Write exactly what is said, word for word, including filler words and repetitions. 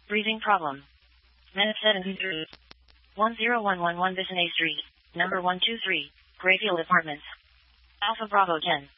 Breathing problem. Menaced one zero one one one Bissonnet Street, number one two three, Grayfield Apartments. Alpha Bravo ten.